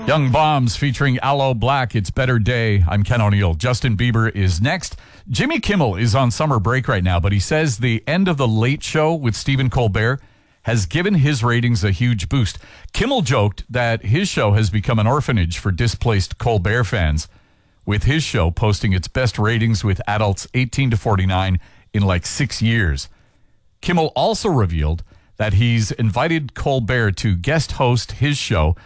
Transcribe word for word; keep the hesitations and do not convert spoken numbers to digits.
Young Bombs featuring Aloe Black. It's Better Day. I'm Ken O'Neill. Justin Bieber is next. Jimmy Kimmel is on summer break right now, but he says the end of The Late Show with Stephen Colbert has given his ratings a huge boost. Kimmel joked that his show has become an orphanage for displaced Colbert fans, with his show posting its best ratings with adults eighteen to forty-nine in like six years. Kimmel also revealed that he's invited Colbert to guest host his show